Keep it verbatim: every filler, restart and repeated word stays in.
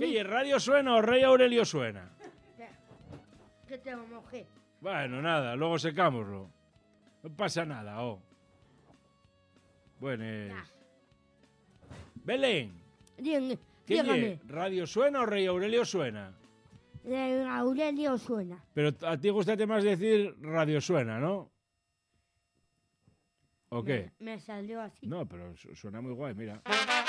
¿Qué? ¿Y Radio Suena o Rey Aurelio Suena? Que te lo mojé. Bueno, nada, luego secámoslo. No pasa nada, oh. Buenas. Belén. Dígame. ¿Qué dígame. ye? ¿Radio Suena o Rey Aurelio Suena? Eh, Aurelio Suena. Pero a ti gusta más decir Radio Suena, ¿no? ¿O qué? Me, me salió así. No, pero su- suena muy guay, mira.